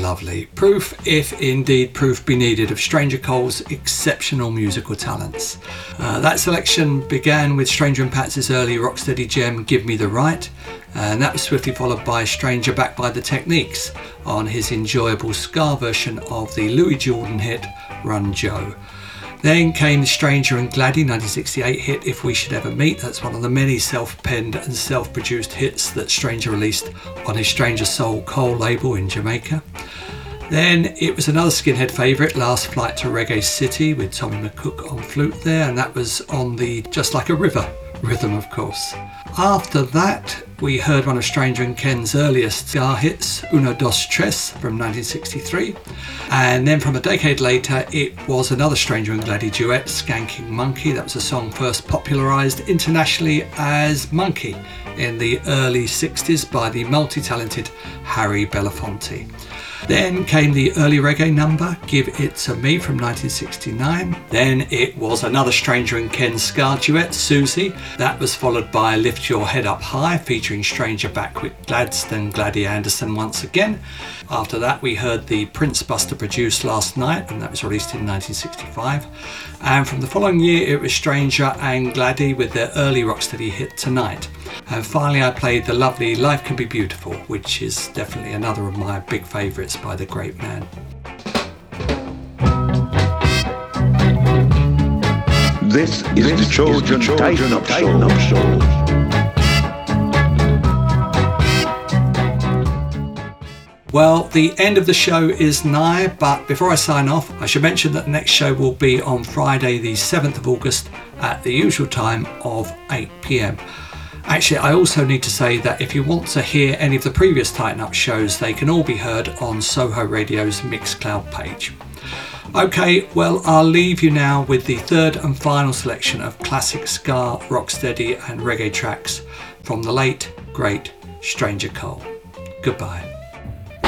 lovely. Proof, if indeed proof be needed, of Stranger Cole's exceptional musical talents. That selection began with Stranger and Pats's early rocksteady gem Give Me the Right, and that was swiftly followed by Stranger backed by the Techniques on his enjoyable ska version of the Louis Jordan hit Run Joe. Then came the Stranger and Gladdy 1968 hit If We Should Ever Meet. That's one of the many self-penned and self-produced hits that Stranger released on his Stranger Soul Cole label in Jamaica. Then it was another Skinhead favourite, Last Flight to Reggae City, with Tommy McCook on flute there, and that was on the Just Like a River rhythm, of course. After that, we heard one of Stranger and Ken's earliest ska hits, Uno Dos Tres from 1963. And then from a decade later, it was another Stranger and Gladdy duet, Skanking Monkey. That was a song first popularised internationally as Monkey in the early 60s by the multi-talented Harry Belafonte. Then came the early reggae number, Give It To Me from 1969. Then it was another Stranger and Ken ska duet, Susie. That was followed by Lift Your Head Up High, featuring Stranger back with Gladstone Gladdy Anderson once again. After that we heard the Prince Buster produced Last Night, and that was released in 1965. And from the following year it was Stranger and Gladdy with their early rocksteady hit Tonight. And finally I played the lovely Life Can Be Beautiful, which is definitely another of my big favourites by the great man. This is the Trojan Titan of Soul. Well, the end of the show is nigh, but before I sign off, I should mention that the next show will be on Friday the 7th of August at the usual time of 8 p.m. Actually, I also need to say that if you want to hear any of the previous Tighten Up shows, they can all be heard on Soho Radio's Mixcloud page. Okay, well, I'll leave you now with the third and final selection of classic ska, rocksteady and reggae tracks from the late, great Stranger Cole. Goodbye.